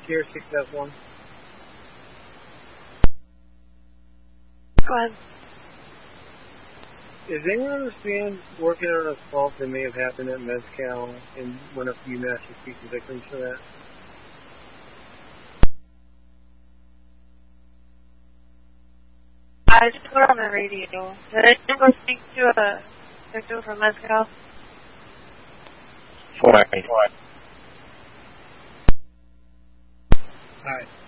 Tier 6F1. Go ahead. Is anyone understand working on an assault that may have happened at Mezcal and one of you Master Chief victims for that? I just put on the radio. Did I go speak to a victim from Mezcal? Four. Alright.